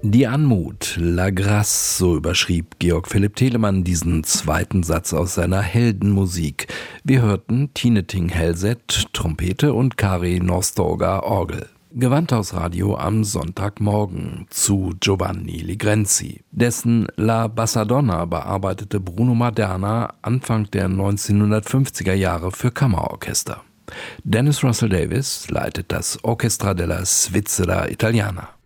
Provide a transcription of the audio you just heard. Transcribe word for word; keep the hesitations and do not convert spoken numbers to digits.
Die Anmut, La Grâce, so überschrieb Georg Philipp Telemann diesen zweiten Satz aus seiner Heldenmusik. Wir hörten Tine Ting-Hellset, Trompete und Kari Norstorga, Orgel. Gewandhausradio am Sonntagmorgen zu Giovanni Ligrenzi. Dessen La Bassadonna bearbeitete Bruno Maderna Anfang der neunzehnhundertfünfziger Jahre für Kammerorchester. Dennis Russell Davis leitet das Orchestra della Svizzera Italiana.